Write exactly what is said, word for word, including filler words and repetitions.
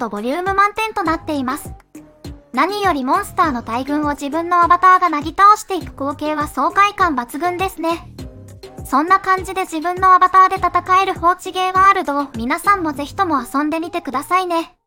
どボリューム満点となっています。何よりモンスターの大群を自分のアバターがなぎ倒していく光景は爽快感抜群ですね。そんな感じで自分のアバターで戦える放置ゲーワールドを皆さんもぜひとも遊んでみてくださいね。